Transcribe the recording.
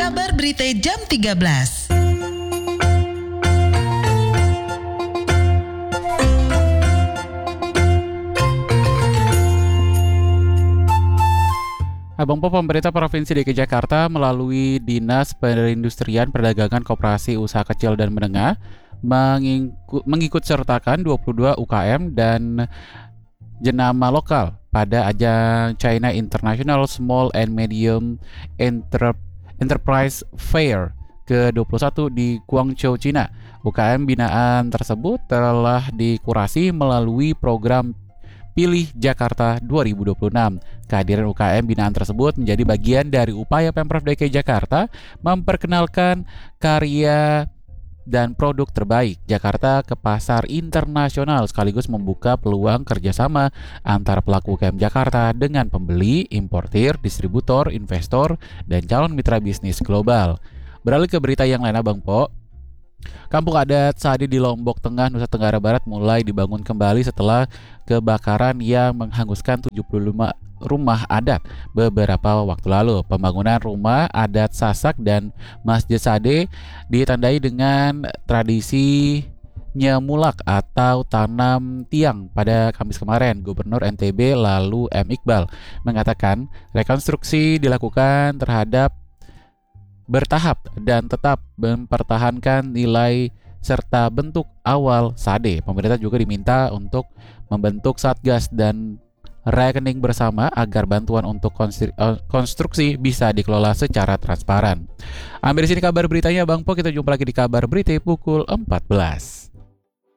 Kabar Berita Jam 13. Abang Po, pemerintah Provinsi DKI Jakarta melalui Dinas Perindustrian Perdagangan Koperasi Usaha Kecil dan Menengah mengikut sertakan 22 UKM dan jenama lokal pada ajang China International Small and Medium Enterprise Fair ke-21 di Guangzhou, China. UKM binaan tersebut telah dikurasi melalui program Pilih Jakarta 2026. Kehadiran UKM binaan tersebut menjadi bagian dari upaya Pemprov DKI Jakarta memperkenalkan karya dan produk terbaik Jakarta ke pasar internasional, sekaligus membuka peluang kerjasama antara pelaku UKM Jakarta dengan pembeli, importir, distributor, investor, dan calon mitra bisnis global. Beralih ke berita yang lain, Abang Po. Kampung adat Sade di Lombok Tengah, Nusa Tenggara Barat mulai dibangun kembali setelah kebakaran yang menghanguskan 75 rumah adat beberapa waktu lalu. Pembangunan rumah adat Sasak dan Masjid Sade ditandai dengan tradisi nyemulak atau tanam tiang pada Kamis kemarin. Gubernur NTB lalu M. Iqbal mengatakan rekonstruksi dilakukan terhadap bertahap dan tetap mempertahankan nilai serta bentuk awal Sade. Pemerintah juga diminta untuk membentuk satgas dan rekening bersama agar bantuan untuk konstruksi bisa dikelola secara transparan. Ambil di sini kabar beritanya, Bang Po. Kita jumpa lagi di kabar berita pukul 14.